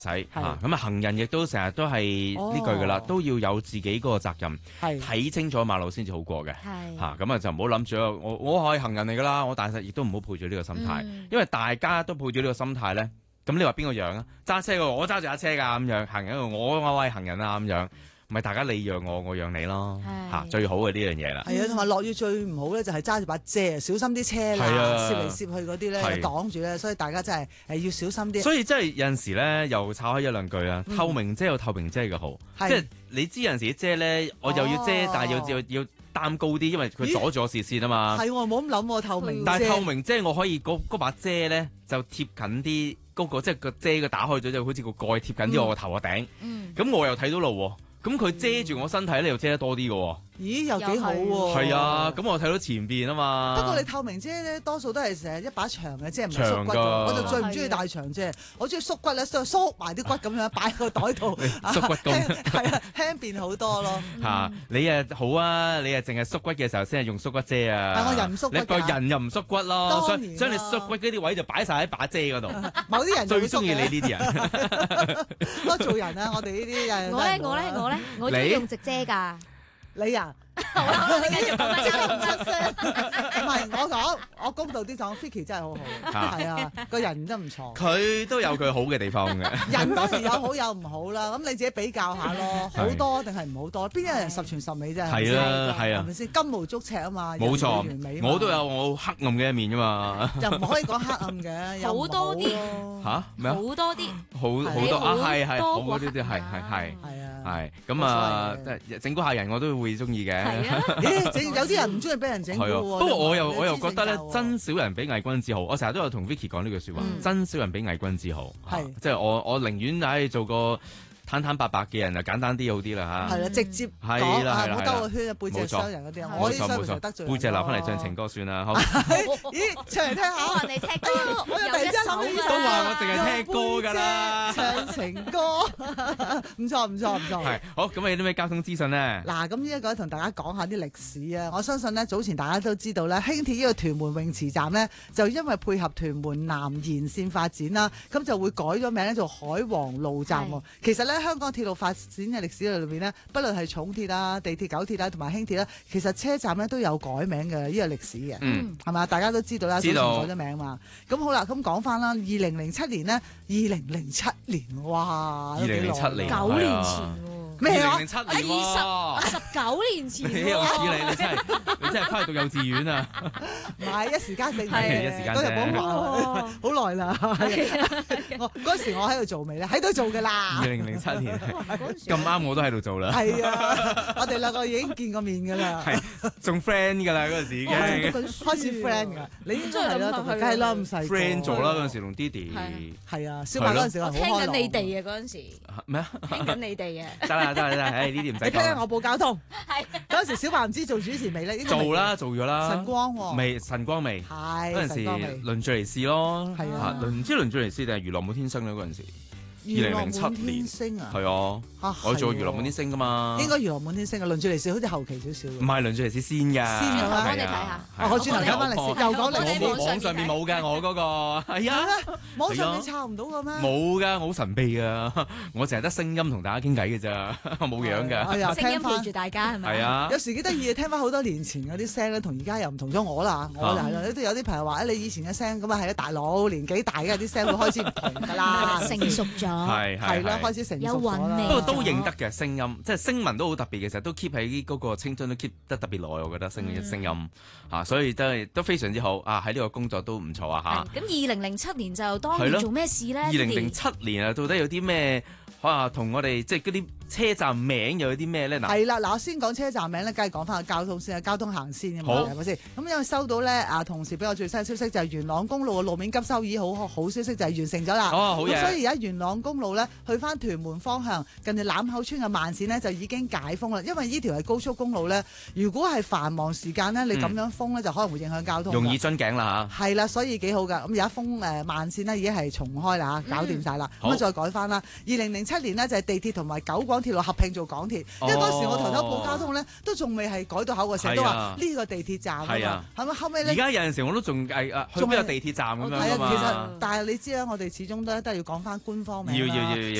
駛嚇，咁啊行人亦都成日都係呢句噶啦，都要有自己嗰個責任，睇清楚馬路先至好過嘅嚇。咁啊就唔好諗住我係行人嚟噶啦，我但係亦都唔好抱住呢個心態，因為大家都抱住呢個心態咧，咁你話邊個讓啊？揸車我揸住架車㗎咁樣，行人我係行人啊咁樣。咪大家你讓我，我讓你咯，最好嘅呢樣嘢啦。係啊，同埋落雨最唔好咧，就係揸住把遮，小心啲車啦，攝嚟攝去嗰啲咧擋住咧，所以大家真係要小心啲。所以真係有陣時咧，又炒開一兩句啦。透明遮有透明遮嘅好，即係你知有陣時啲遮咧，我又要遮，但係要擔高啲，因為佢阻住我視線啊嘛。係喎，冇咁諗喎，透明遮。但係透明遮我可以嗰把遮咧就貼近啲嗰個，即係個遮佢打開咗，就好似個蓋貼近啲我個頭個頂。咁我又睇到路喎。咁佢遮住我身體咧，又遮得多啲嘅喎。咦，又幾好喎！係啊，咁我睇到前邊啊嘛。不過你透明遮咧，多數都係成日一把長嘅遮，唔係縮骨。我就最唔中意大長遮，我中意縮骨咧，縮埋啲骨咁樣擺喺個袋度。縮骨功係啊，輕便好多咯。嚇，你好啊，你淨係縮骨嘅時候先係用縮骨遮啊。但我人唔縮骨。你個人又唔縮骨咯，所以你縮骨嗰啲位就擺晒喺把遮嗰度。某啲人最中意你呢啲人。我做人啊，我哋呢啲人。我中意用直遮㗎。你啊？你繼續講唔係我講，我公道啲講 Vicky 真係好好，係啊，個人真唔錯。佢都有佢好嘅地方嘅。人當然有好有唔好啦，咁你自己比較下咯，好多定係唔好多？邊有人十全十美啫？係啊，係啊，係咪先？金毛足赤啊嘛，冇錯，完美。我都有我黑暗嘅一面㗎嘛。又唔可以講黑暗嘅，好多啲嚇咩啊？好多啲，好多啊，係好嗰啲啲係係咁啊，整蠱下人我都會中意嘅。有啲人唔中意俾人整蠱喎。不過我又覺得咧，真小人比偽君子好。我成日都有同 Vicky 講呢句説話，真小人比偽君子好。即係我寧願做個坦坦白白嘅人就簡單啲好啲啦嚇。係啦，直接講啊，唔好兜個圈背脊傷人嗰啲。我啲傷就得罪人。背脊留翻嚟唱情歌算啦。好。咦，唱嚟聽下。我話你聽歌，我又突然之間諗起都話我淨係聽歌㗎啦。唱情歌，唔錯。係好，咁有啲咩交通資訊呢？嗱，咁呢一個同大家講下啲歷史啊。我相信呢，早前大家都知道咧，輕鐵呢個屯門泳池站呢，就因為配合屯門南延線發展啦，咁就會改咗名咧做海皇路站。其實咧，香港鐵路發展嘅歷史裏邊呢，不論係重鐵啊、地鐵、九鐵啊，同埋輕鐵咧，其實車站咧都有改名嘅呢個歷史嘅，係嘛？大家都知道啦，早前改咗名嘛。咁好啦，咁講翻啦，2007年呢，2007年，哇，2007年，9年前。咩啊？2007年19年前喎！你又似你真係翻去讀幼稚園啊！唔係一時間性嘅，嗰日好耐啦。嗰時我喺度做未咧？喺度做㗎啦。2007年咁啱我都喺度做啦。係啊，我哋兩個已經見過面㗎啦。係仲 friend 㗎啦，嗰陣時已經開始 friend 㗎。你應該係啦，梗係啦，咁細 friend 做啦嗰陣時同 Didi。係啊，小馬嗰陣時我好開朗。聽緊你哋啊嗰陣時。咩啊？聽緊你哋嘅。得，呢啲唔使。你聽下我報交通。係。嗰陣時小白唔知做主持未咧？做咗啦。晨光未？晨光未。係。嗰陣時輪住嚟試咯。係啊。唔知輪住嚟試定係娛樂滿天星咧？嗰陣時。2007年。係啊。我做娛樂滿天星㗎嘛。應該娛樂滿天星啊！輪住嚟試好似後期少少。唔係輪住嚟試先㗎。先㗎嘛。我哋睇下。我轉頭睇翻歷史。又講歷史。網上面冇㗎，我嗰個。係啊。網上面抄唔到㗎咩？冇㗎，我好神秘㗎。我淨係得聲音同大家傾偈㗎咋，我冇樣㗎。聲音陪住大家係咪？係啊。有時幾得意，聽翻好多年前嗰啲聲咧，同而家又唔同咗我啦。我就係啦，都有啲朋友話：你以前嘅聲咁啊，係啊，大佬年紀大嘅啲聲會開始唔同㗎啦，成熟咗。係啦，開始成熟咗。有韻味。不過都認得嘅聲音，即係聲紋都好特別嘅，其實都 keep 喺嗰個青春都 keep 得特別耐，我覺得聲音嚇，所以都非常之好啊！喺呢個工作都唔錯啊嚇。咁2007年就當年做咩事咧？2007年啊，到底有啲咩同我哋即係嗰啲車站名又有啲咩咧？係啦，嗱，我先講車站名咧，梗係講翻個交通先啦，交通行先嘅嘛，係咪先？咁因為收到咧同事俾我最新消息就係元朗公路嘅路面急修已好消息就係完成咗啦。哦，好嘢！所以而家元朗公路咧去翻屯門方向，近住欖口村嘅慢線咧就已經解封啦。因為呢條係高速公路咧，如果係繁忙時間咧，你咁樣封咧就可能會影響交通。容易樽頸啦嚇。係啦，所以幾好㗎。咁而家封慢線咧已經係重開啦嚇，搞掂晒啦。咁再改翻啦。2007年呢，就係地鐵同埋九廣港鐵路合併做港鐵，因為嗰時我頭頭報交通咧，都仲未係改到口個成日都話呢個地鐵站啊嘛，係咪後尾咧？ 而家有陣時我都仲去邊個地鐵站咁樣啊嘛。 其實但係你知啦，我哋始終都係要講翻官方名啦。